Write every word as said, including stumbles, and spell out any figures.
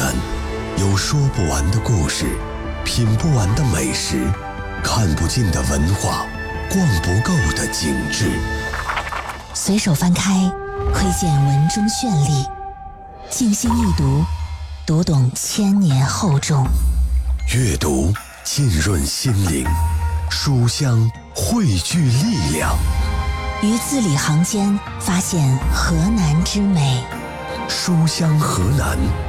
南，有说不完的故事，品不完的美食，看不尽的文化，逛不够的景致。 随手翻开，窥见文中绚丽；静心一读，读懂千年厚重。 阅读浸润心灵，书香汇聚力量。 于字里行间发现河南之美。 书香河南。